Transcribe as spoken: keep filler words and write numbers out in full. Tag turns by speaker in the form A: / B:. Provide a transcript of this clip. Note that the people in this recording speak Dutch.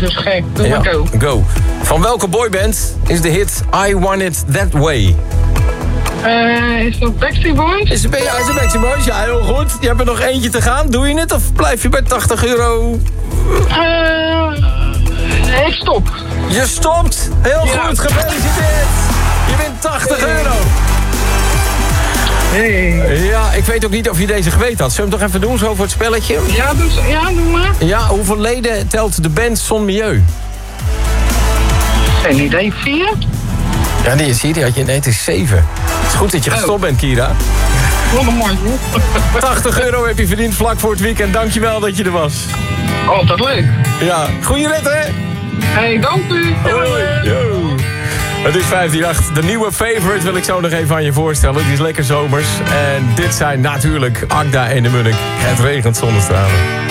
A: dus gek. Doe
B: Ja,
A: maar go.
B: go. Van welke boyband is de hit I Want It That Way?
A: Uh, is dat Backstreet Boys?
B: Is het bij jou, is het Backstreet Boys? Ja, heel goed. Je hebt er nog eentje te gaan. Doe je het of blijf je bij tachtig euro?
A: Uh, ik stop.
B: Je stopt. Heel
A: Ja.
B: goed, gefeliciteerd. Je wint tachtig euro.
A: Hey.
B: Ja, ik weet ook niet of je deze geweten had. Zullen we hem toch even doen, zo voor het spelletje?
A: Ja, dus, ja, doe maar.
B: Ja, hoeveel leden telt de band Son Milieu?
A: Geen idee, vier?
B: Ja, die is hier, die had je. Nee, het is zeven. Het is goed dat je gestopt bent, Kira.
A: Wat een mooi.
B: tachtig euro heb je verdiend vlak voor het weekend. Dankjewel dat je er was.
A: Altijd leuk.
B: Ja, goeie rit, hè?
A: Hey, dank u.
B: Hoi. Yo. Het is vijftien acht. De nieuwe favorite wil ik zo nog even aan je voorstellen. Die is lekker zomers. En dit zijn natuurlijk Agda en de Munnik. Het regent zonnestralen.